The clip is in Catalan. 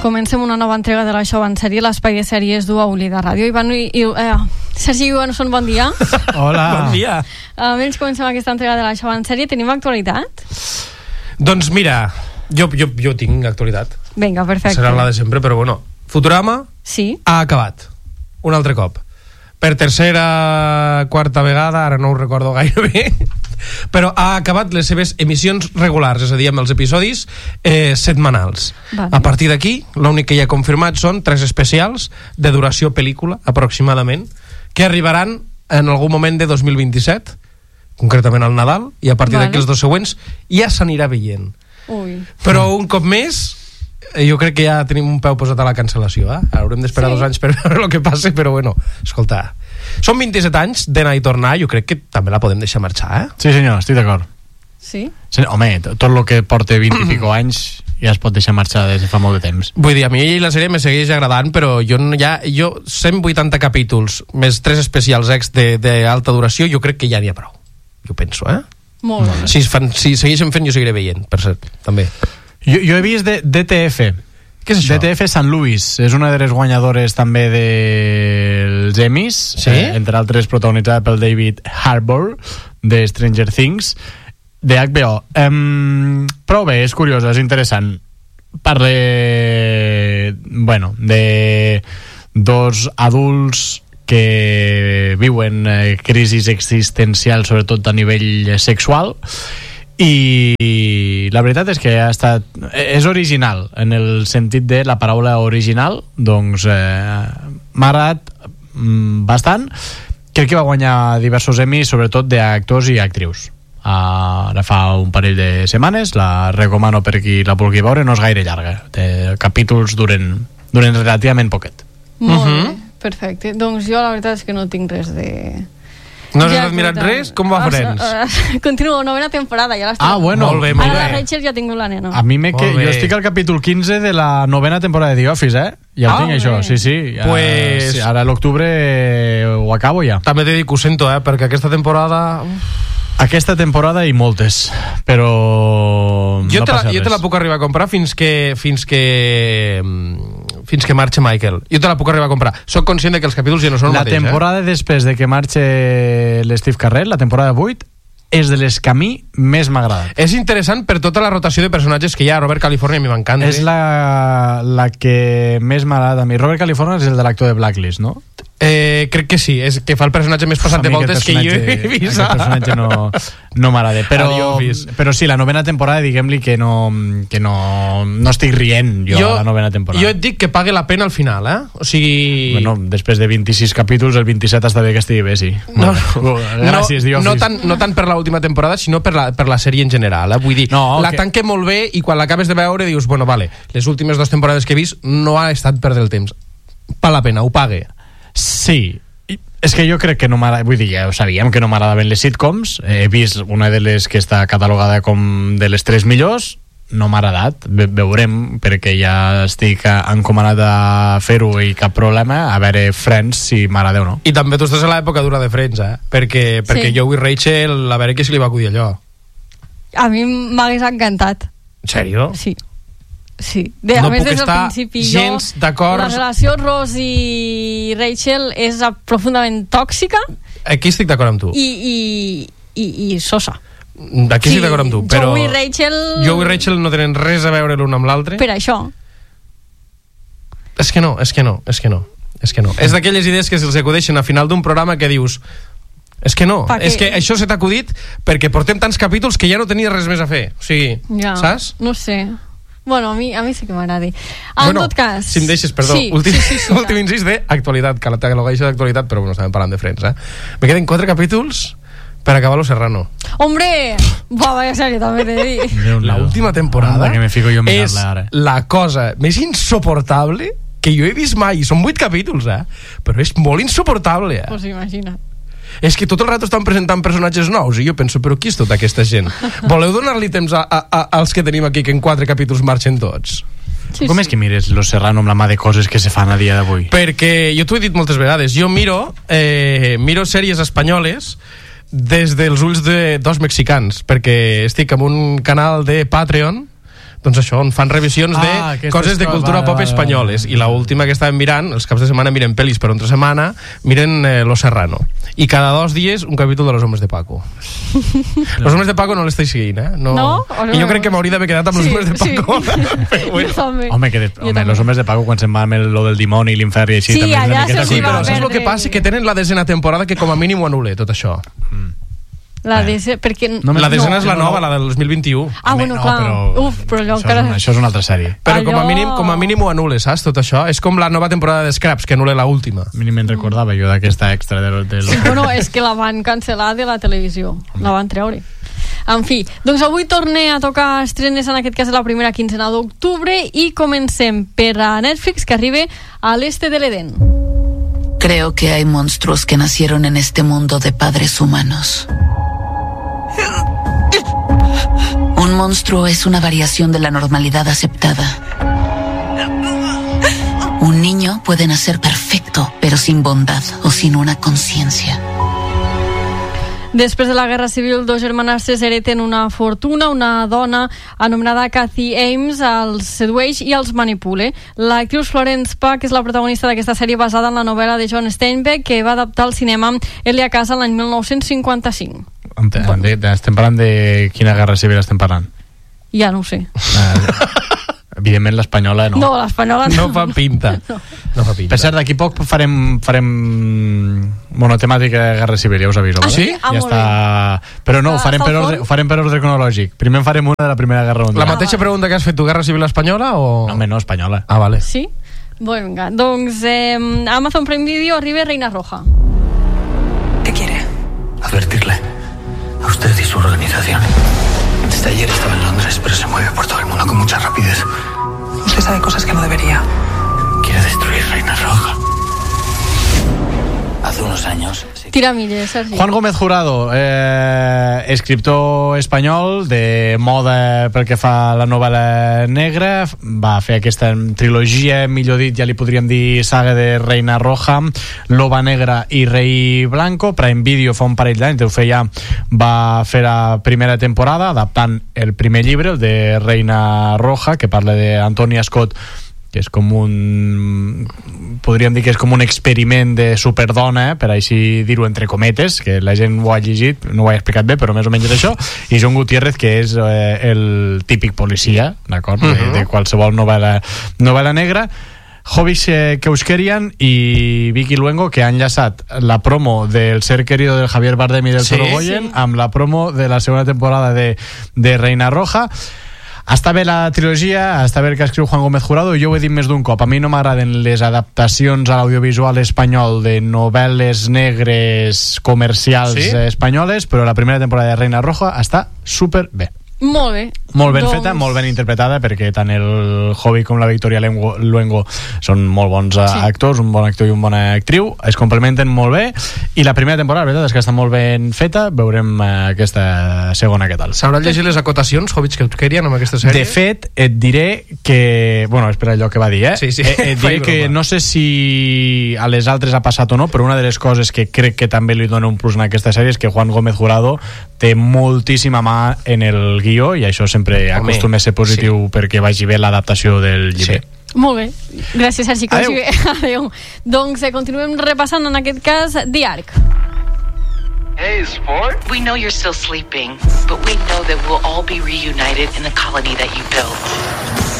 comencem una nova entrega de la Show en Sèrie, l'espai de sèries du a Oblida Ràdio. Sergi i Joansson, bon dia. Hola. Bon dia. Abans comencem aquesta entrega de la Show en Sèrie. Tenim actualitat? Doncs mira, jo tinc actualitat. Vinga, perfecte. Serà la de sempre, però bueno. Futurama ha acabat. Un altre cop. Per tercera, quarta vegada, ara no ho recordo gaire bé, però ha acabat les seves emissions regulars, és a dir, amb els episodis setmanals. Vale. A partir d'aquí, l'únic que ja ha confirmat són 3 especials de duració pel·lícula, aproximadament, que arribaran en algun moment de 2027, concretament al Nadal, i a partir d'aquí els 2 següents ja s'anirà veient. Ui. Però un cop més, jo crec que ja tenim un peu posat a la cancel·lació, haurem d'esperar 2 anys per veure el que passa, però bueno, escolta, són 27 anys d'anar i tornar, jo crec que també la podem deixar marxar, Sí senyor, estic d'acord. Sí? Home, tot el que porta 20 i pico anys ja es pot deixar marxar des de fa molt de temps. vull dir, a mi la sèrie me segueix agradant, però jo 180 capítols més 3 especials d'alta duració, jo crec que ja n'hi ha prou, jo penso, Molt bé. si segueixen fent, jo seguiré veient, per cert, també. Jo he vist DTF. Què és això? DTF St. Louis. És una de les guanyadores també dels Emmys, entre altres protagonitzada pel David Harbour de Stranger Things, de HBO. Però bé, és curiosa, és interessant. Parla de 2 adults que viuen crisis existencials, sobretot a nivell sexual, i la veritat és que és original en el sentit de la paraula original, doncs m'ha agradat bastant. Crec que va guanyar diversos Emmys, sobretot d'actors i actrius. Ara fa un parell de setmanes, la recomano per qui la vulgui veure, no és gaire llarga, capítols duren relativament poquet. Molt bé, perfecte. Doncs jo la veritat és que no tinc res de... No has admirat res? Com va Friends? Continuo, 9a temporada, ja l'estic... Bueno, molt bé. Ara la Rachel ja ha tingut la nena. A mi jo estic al capítol 15 de la 9a temporada de The Office, Ja ho tinc, això, sí. Pues... Ara a l'octubre ho acabo ja. També t'he dit que ho sento, perquè aquesta temporada... Aquesta temporada i moltes, però jo te la puc arribar a comprar fins que marxi Michael. Jo te la puc arribar a comprar. Soc conscient de que els capítols ja no són el mateix. La temporada després de que marxe l'Steve Carell, la temporada 8, és de les que a mi més m'ha agradat. És interessant per tota la rotació de personatges que hi ha. Robert California a mi m'encanta. És la que més m'ha agradat a mi. Robert California és el de l'actor de Blacklist, no? Crec que sí, és que fa el personatge més passat de voltes que jo he vist. Aquest personatge no m'agrada, però sí, la 9a temporada, diguem-li que no estic rient jo a la 9a temporada. Jo et dic que pague la pena al final, O sigui... Bueno, després de 26 capítols, el 27 està bé que estigui bé, sí. Gràcies, The Office. No tant per l'última temporada, sinó per la sèrie en general, Vull dir, la tanque molt bé i quan l'acabes de veure dius, bueno, vale, les últimes 2 temporades que he vist no ha estat perdre el temps. Val la pena, ho pague. Sí, és que jo crec que no m'agrada, vull dir, ja ho sabíem que no m'agradaven les sitcoms, he vist una de les que està catalogada com de les 3 millors, no m'ha agradat, veurem, perquè ja estic encomanat a fer-ho i cap problema, a veure Friends si m'agrada o no. I també tu estàs a l'època dura de Friends, perquè Joey i Rachel, a veure què se li va acudir allò. A mi m'hagués encantat. En sèrio? Sí. No puc estar gens d'acord. La relació Ross i Rachel és profundament tòxica. Aquí estic d'acord amb tu. I sosa. Aquí estic d'acord amb tu, però Joey i Rachel no tenen res a veure l'un amb l'altre. Per això. És que no. És d'aquelles idees que se'ls acudeixen a final d'un programa que dius... És que no, és que això se t'ha acudit perquè portem tants capítols que ja no tenia res més a fer. O sigui, saps? No sé. Bueno, a mi sí que m'agradi. En tot cas... Si em deixes, perdó, últim incís d'actualitat, que la catalogació d'actualitat, però bueno, estàvem parlant de Friends, Me queden 4 capítols per acabar Lo Serrano. ¡Hombre! Vaya sèrie, també t'he de dir. La última temporada que me fico jo és la cosa més insoportable que jo he vist mai. Són 8 capítols, però és molt insoportable. Pues imagina't. És que tot el rato estan presentant personatges nous i jo penso, però qui és tota aquesta gent? Voleu donar-li temps als que tenim aquí que en 4 capítols marxen tots? Com és que mires Lo Serrano amb la mà de coses que se fan a dia d'avui? Perquè jo t'ho he dit moltes vegades, jo miro sèries espanyoles des dels ulls de 2 mexicans, perquè estic en un canal de Patreon Doncs això, on fan revisions de coses de cultura pop espanyoles. I l'última que estàvem mirant, els caps de setmana miren pel·lis, però entre setmana miren Los Serrano. I cada 2 dies un capítol de Los Hombres de Paco. Los Hombres de Paco no l'estic seguint, No? I jo crec que m'hauria d'haver quedat amb Los Hombres de Paco. Però bueno. Home, Los Hombres de Paco, quan se'n va amb lo del dimoni i l'infern i així... Sí, allà sí, però saps el que passa? Que tenen la 10ª temporada que com a mínim ho anul·le, tot això. La desena, perquè... La desena és la nova, la del 2021. Bueno, clar. Però allò encara... Això és una altra sèrie. Però com a mínim ho anul·le, saps, tot això? És com la nova temporada de Scraps, que anul·le l'última. A mi ni me'n recordava jo d'aquesta extra de... Sí, bueno, és que la van cancel·lar de la televisió. La van treure. En fi, doncs avui torne a tocar estrenes, en aquest cas la primera quincena d'octubre, i comencem per a Netflix, que arriba a l'Este de l'Edén. Creo que hay monstruos que nacieron en este mundo de padres humanos. Un monstruo es una variación de la normalidad aceptada. Un niño puede nacer perfecto, pero sin bondad o sin una conciencia. Després de la Guerra Civil, 2 germanastres hereten una fortuna. Una dona anomenada Kathy Ames els sedueix i els manipula. L'actriu Florence Pugh és la protagonista d'aquesta sèrie basada en la novel·la de John Steinbeck, que va adaptar al cinema Elia Casa l'any 1955. Estem parlant de quina Guerra Civil estem parlant? Ja no ho sé. Evidentment l'espanyola no. No, l'espanyola no fa pinta. No fa pinta. Per cert, d'aquí poc farem monotemàtica de Guerra Civil, ja us aviso. Sí? Ja està. Però no, ho farem per ordre cronològic. Primer en farem una de la Primera Guerra Mundial. La mateixa pregunta que has fet tu, Guerra Civil espanyola o...? No, espanyola. Ah, vale. Sí? Bueno, venga. Doncs Amazon Prime Video arriba Reina Roja. ¿Qué quiere? Advertirle a usted y su organización. Desde ayer estaba en Londres, pero se mueve por todo el mundo con mucha rapidez. Usted sabe cosas que no debería. Quiere destruir Reina Roja. Hace unos años... Tira milles, Sergi. Juan Gómez Jurado, escriptor espanyol de moda pel que fa a la novel·la negra, va fer aquesta trilogia, millor dit, ja li podríem dir saga de Reina Roja, Loba Negra i Rei Blanco. Prime Video fa un parell d'anys, deu fer ja, va fer la primera temporada adaptant el primer llibre, el de Reina Roja, que parla d'Antonia Scott, que és com podríem dir que és com un experiment de superdona, per així dir-ho entre cometes, que la gent ho ha llegit, no ho he explicat bé, però més o menys és això, i John Gutiérrez, que és el típic policia, d'acord, de qualsevol novel·la negra. Jovis Keuskerian i Vicky Luengo, que han enllaçat la promo del Ser Querido del Javier Bardem i del Sorogoyen amb la promo de la segona temporada de Reina Roja. Està bé la trilogia, està bé el que escriu Juan Gómez Jurado, i jo ho he dit més d'un cop, a mi no m'agraden les adaptacions a l'audiovisual espanyol de novel·les negres comercials espanyoles, però la primera temporada de Reina Roja està super bé. Molt bé. Molt ben feta, molt ben interpretada, perquè tant el Jovi com la Victoria Luengo són molt bons actors, un bon actor i una bona actriu, es complementen molt bé, i la primera temporada, la veritat, és que està molt ben feta. Veurem aquesta segona què tal. S'haurà llegit les acotacions, Jovi Keuskerian, amb aquesta sèrie? De fet, et diré que... Bueno, espera allò que va dir, Sí. Et diré que no sé si a les altres ha passat o no, però una de les coses que crec que també li dona un plus en aquesta sèrie és que Juan Gómez Jurado té moltíssima mà en el guió, i això sempre acostuma a ser positiu perquè vagi bé l'adaptació del llibre. Molt bé, gràcies Sergi, que vagi bé. Adéu. Doncs continuem repassant en aquest cas The Ark. Hey, sport. We know you're still sleeping, but we know that we'll all be reunited in the colony that you built.